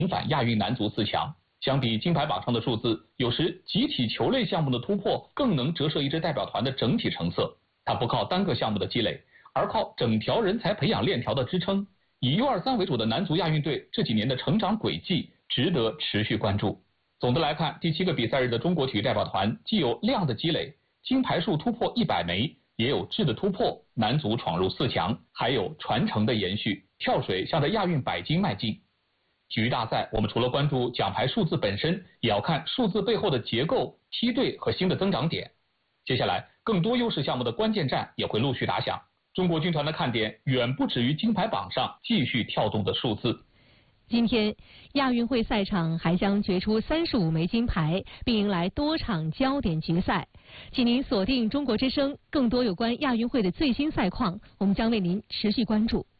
重返亚运男足4强。相比金牌榜上的数字，有时集体球类项目的突破更能折射一支代表团的整体成色。它不靠单个项目的积累，而靠整条人才培养链条的支撑。以 U23 为主的男足亚运队这几年的成长轨迹值得持续关注。总的来看，第7个比赛日的中国体育代表团既有量的积累，金牌数突破100枚，也有质的突破，男足闯入4强，还有传承的延续，跳水向着亚运100金迈进。体育大赛，我们除了关注奖牌数字本身，也要看数字背后的结构、梯队和新的增长点。接下来，更多优势项目的关键战也会陆续打响。中国军团的看点远不止于金牌榜上继续跳动的数字。 今天，亚运会赛场还将决出35枚金牌，并迎来多场焦点决赛。请您锁定中国之声，更多有关亚运会的最新赛况，我们将为您持续关注。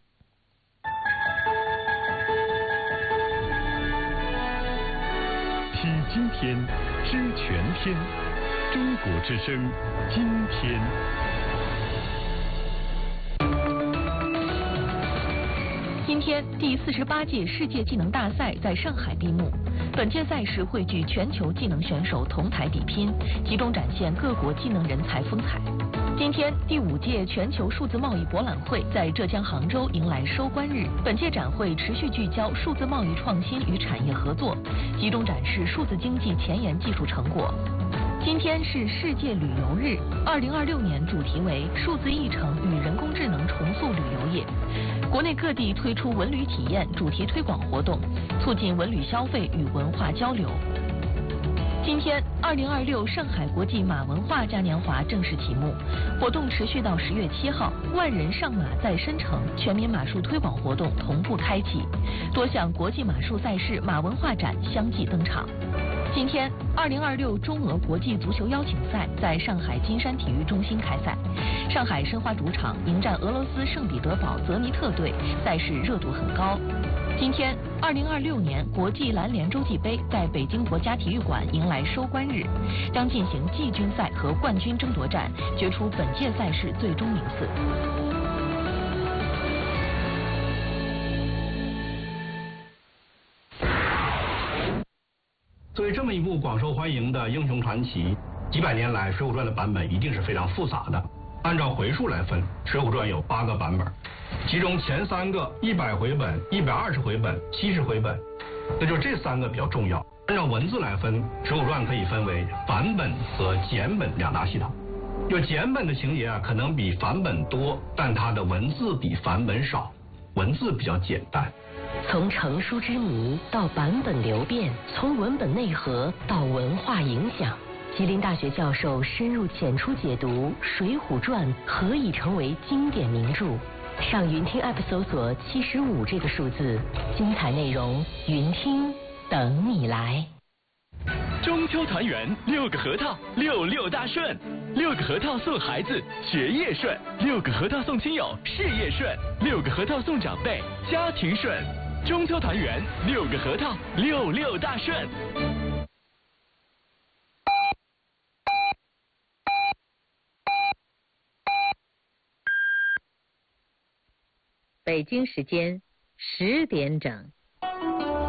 体今天，知全天。中国之声，今天。 今天，第48届世界技能大赛在上海闭幕。本届赛事汇聚全球技能选手同台比拼，集中展现各国技能人才风采。今天，第5届全球数字贸易博览会在浙江杭州迎来收官日。本届展会持续聚焦数字贸易创新与产业合作，集中展示数字经济前沿技术成果。今天是世界旅游日，2026年主题为数字议程与人工智能重塑旅游业。国内各地推出文旅体验主题推广活动，促进文旅消费与文化交流。今天，2026上海国际马文化嘉年华正式启幕，活动持续到10月7号，万人上马在申城全民马术推广活动同步开启，多项国际马术赛事马文化展相继登场。今天，2026中俄国际足球邀请赛在上海金山体育中心开赛，上海申花主场迎战俄罗斯圣彼得堡泽尼特队，赛事热度很高。今天，2026年国际篮联洲际杯在北京国家体育馆迎来收官日，将进行季军赛和冠军争夺战，决出本届赛事最终名次。 作为这么一部广受欢迎的英雄传奇，几百年来《水浒传》的版本一定是非常复杂的。按照回数来分，《水浒传》有8个版本，其中前3个100回本、120回本、70回本，那就这3个比较重要。按照文字来分，《水浒传》可以分为繁本和简本2大系统。就简本的情节可能比繁本多，但它的文字比繁本少，文字比较简单。 从成书之谜到版本流变，从文本内核到文化影响，吉林大学教授深入浅出解读《水浒传》何以成为经典名著。上云听 App 搜索75这个数字，精彩内容云听等你来。 中秋团圆，6个核桃，66大顺，6个核桃送孩子学业顺，6个核桃送亲友事业顺，6个核桃送长辈家庭顺。中秋团圆，6个核桃，66大顺。 北京时间10点整。